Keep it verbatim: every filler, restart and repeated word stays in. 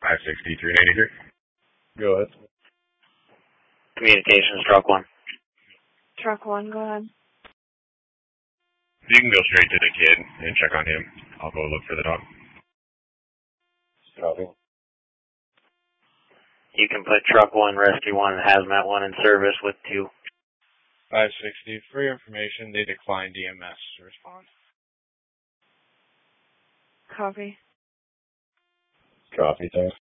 five sixty, three ninety-three. Go ahead. Communications, truck one. Truck one, go ahead. You can go straight to the kid and check on him. I'll go look for the dog. Copy. You can put truck one, rescue one, and hazmat one in service with two. five sixty, for your information, they declined E M S to respond. Copy. Copy, thanks.